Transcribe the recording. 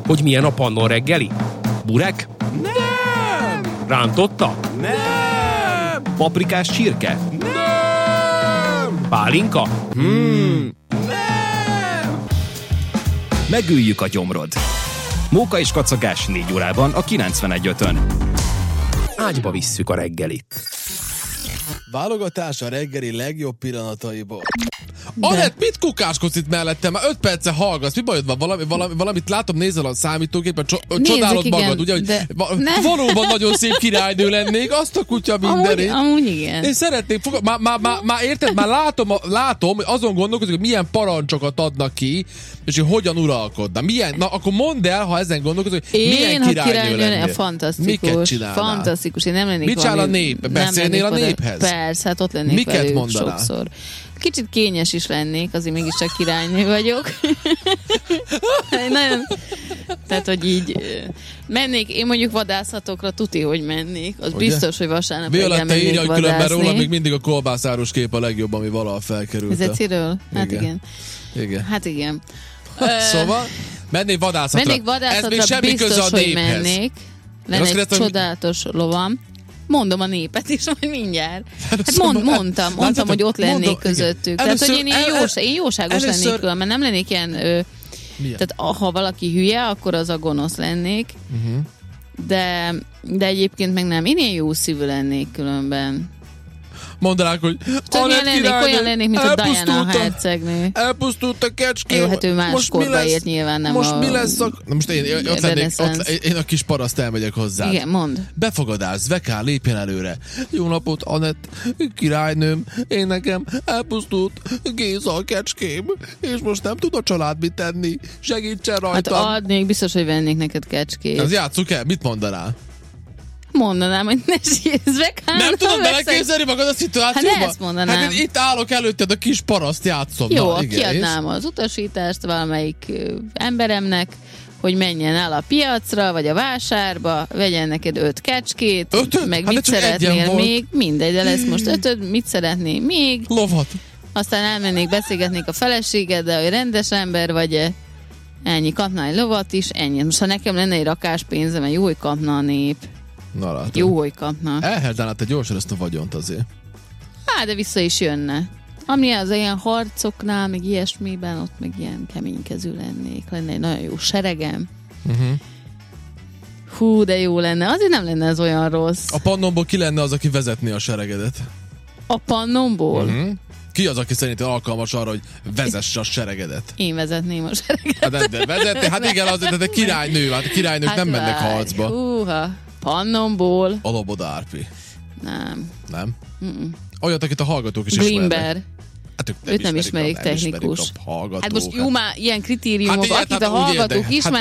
Hogy milyen a Pannon reggeli? Burek? Nem! Rántotta? Nem! Paprikás csirke? Nem! Pálinka? Nem! Megüljük a gyomrod. Móka és kacagás 4 órában a 91.5-ön. Ágyba visszük a reggelit. Válogatás a reggeli legjobb pillanataiból. Anett, mit kukáskodsz itt mellettem? Már 5 perce hallgatsz. Mi bajod van? Valamit látom, nézel a számítógépen, csodálod igen, magad, ugye? de... Valóban nagyon szép királynő lennék, azt a kutya mindenét. Amúgy igen. Én szeretnék, már érted, már látom, hogy azon gondolkozok, hogy milyen parancsokat adnak ki, és hogy hogyan uralkodna. Na akkor mondd el, ha ezen gondolkozok, hogy milyen királynő lennél. Fantasztikus. Miket csinálnál? Fantasztikus. Én nem lennék mit csinál a nép? Beszélnél a néphez? Persze, hát ott lennék miket velük mondanál? sokszor. Kicsit kényes is lennék, azért mégiscsak királynő vagyok. Nagyon... Tehát, hogy így mennék, én mondjuk vadászatokra tuti, hogy mennék. Az ugye? Biztos, hogy vasárnap reggel mennék írja, hogy különben róla vadászni. még mindig a kolbászáros kép a legjobb, ami valaha felkerült. Ez Eciről? Hát igen. Hát igen. Szóval mennék vadászatra. Ez még semmi biztos, köze a hogy néphez. mennék. Lenne egy csodálatos lovam. Mondom a népet is, majd mindjárt. Hát mondtam, hogy ott lennék közöttük. Tehát, hogy én jóságos lennék különben, nem lennék ilyen... Tehát ha valaki hülye, akkor az a gonosz lennék. De egyébként meg nem. Én ilyen jó szívű lennék különben. Mondanák, hogy olyan lennék, mint a Diana hercegnő. Elpusztult a kecském. Jó, hát ő más korba ért nyilván, nem most a... mi lesz a... Na most én a kis paraszt elmegyek hozzá. Igen, mondd. Befogadás, Zvekár, lépjen előre. Jó napot, Anett, királynőm. Én nekem elpusztult Géza a kecském, és most nem tud a család mit tenni. Segítsen rajtam. Hát adnék, biztos, hogy vennék neked kecskét. Az játsszuk el, mit mondanál? Mondanám, hogy ne sírsz, Zvekár. Nem tudod beleképzelni magad a szituációba? Hát ezt mondanám. Hát itt állok előtted, a kis paraszt játszom. Jó, na, igen, kiadnám az utasítást valamelyik emberemnek, hogy menjen el a piacra, vagy a vásárba, vegyen neked 5 kecskét, meg hát mit szeretnél még, mindegy, de lesz most 5, mit szeretnél még. Lovat. Aztán elmennék, beszélgetnék a feleségeddel, hogy rendes ember vagy-e. Ennyi, kapnál egy lovat is, ennyi. Most ha nekem lenne egy rakás pénzem, jó, hogy kapna a nép. Na, látom. Jó, hogy kapna. Elherdálnád te gyorsan ezt a vagyont azért. Hát, de vissza is jönne. Ami az ilyen harcoknál, meg ilyesmiben, ott meg ilyen keménykezű lennék. Lenne egy nagyon jó seregem. Hú, de jó lenne. Azért nem lenne ez olyan rossz. A Pannonból ki lenne az, aki vezetné a seregedet? A Pannonból? Ki az, aki szerint alkalmas arra, hogy vezesse a seregedet? Én vezetném a seregedet. Hát, de vezetni? Hát igen, azért, de királynő. Hát a királynők nem mennek harcba. Húha. Pannonból. A Loboda Árpi. Nem. Nem? Olyat, akit a hallgatók is ismernek. Glimber. Hát őt nem ismerik technikus. A hallgatók. Hát most jó már ilyen kritériumok, hát, akit a hallgatók ismernek.